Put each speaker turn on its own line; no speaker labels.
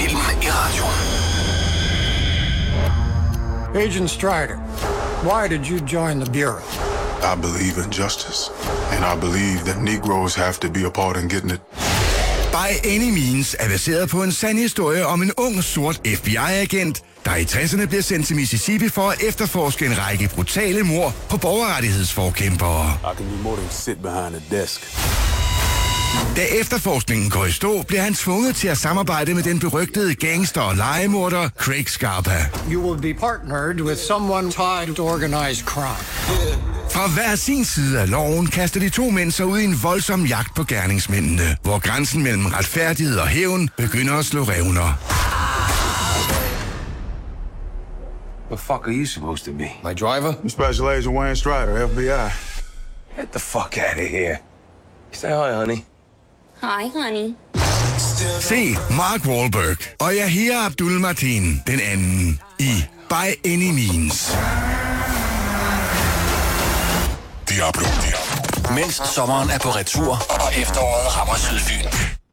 film i radioen.
Agent Strider, why did you join the Bureau?
I believe in justice, and I believe that Negroes have to be a part in getting it.
By Any Means er baseret på en sand historie om en ung, sort FBI-agent, der i 60'erne bliver sendt til Mississippi for at efterforske en række brutale mord på borgerrettighedsforkæmpere.
I can do more than sit behind a desk.
Da efterforskningen går i stå, bliver han tvunget til at samarbejde med den berygtede gangster og legemorder Craig Scarpa.
You will be partnered with someone tied to organized crime.
Fra hver sin side af loven kaster de to mænd sig ud i en voldsom jagt på gerningsmændene, hvor grænsen mellem retfærdighed og hævn begynder at slå revner.
What the fuck are you supposed to be?
My driver?
Special Agent Wayne Strider, FBI.
Get the fuck out of here. Say hi, honey.
Hi, honey.
Se Mark Wahlberg og Yahya Abdul-Mateen den anden i By Any Means.
Diablo. Mens sommeren er på retur, og efteråret rammer Sydfyn.